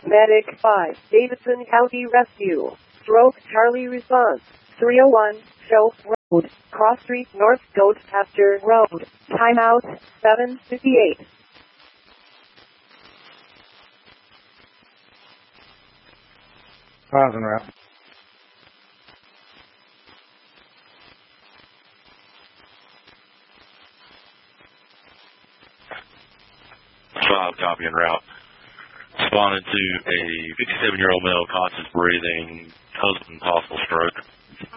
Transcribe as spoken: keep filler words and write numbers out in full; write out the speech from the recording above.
Medic five, Davidson County Rescue. Stroke Charlie response. three oh one, Show Road, Cross Street North, Goat Pasture Road. Timeout, seven fifty-eight. Pause and route. Five, copy en route. Responded to a fifty-seven-year-old male, conscious breathing, husband, possible stroke.